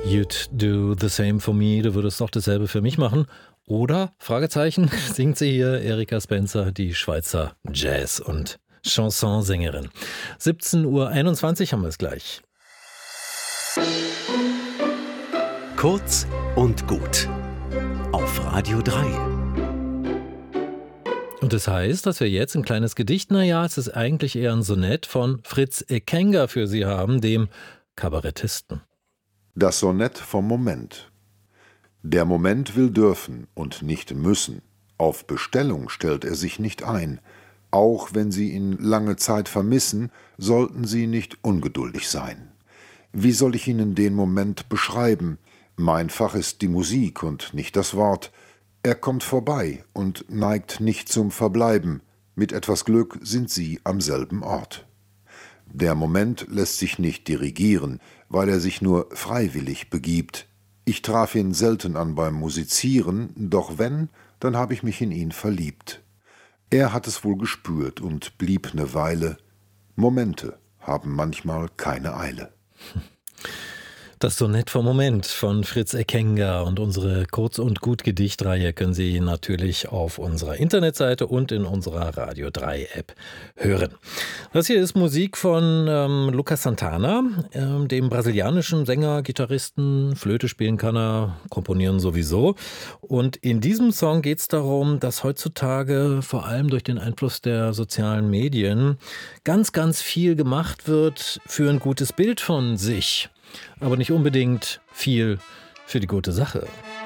You'd do the same for me, du würdest doch dasselbe für mich machen. Oder, Fragezeichen, singt sie hier Erika Spencer, die Schweizer Jazz- und Chansonsängerin. 17:21 Uhr haben wir es gleich. Kurz und gut. Auf Radio 3. Und das heißt, dass wir jetzt ein kleines Gedicht, es ist eigentlich eher ein Sonett von Fritz Ekenga für Sie haben, dem Kabarettisten. Das Sonett vom Moment. Der Moment will dürfen und nicht müssen. Auf Bestellung stellt er sich nicht ein. Auch wenn Sie ihn lange Zeit vermissen, sollten Sie nicht ungeduldig sein. Wie soll ich Ihnen den Moment beschreiben? Mein Fach ist die Musik und nicht das Wort. Er kommt vorbei und neigt nicht zum Verbleiben. Mit etwas Glück sind Sie am selben Ort. Der Moment lässt sich nicht dirigieren, weil er sich nur freiwillig begibt. Ich traf ihn selten an beim Musizieren, doch wenn, dann habe ich mich in ihn verliebt. Er hat es wohl gespürt und blieb ne Weile. Momente haben manchmal keine Eile. Das Sonett vom Moment von Fritz Ekenga und unsere Kurz- und Gut-Gedichtreihe können Sie natürlich auf unserer Internetseite und in unserer Radio 3 App hören. Das hier ist Musik von Lucas Santana, dem brasilianischen Sänger, Gitarristen, Flöte spielen kann er, komponieren sowieso. Und in diesem Song geht es darum, dass heutzutage vor allem durch den Einfluss der sozialen Medien ganz, ganz viel gemacht wird für ein gutes Bild von sich. Aber nicht unbedingt viel für die gute Sache.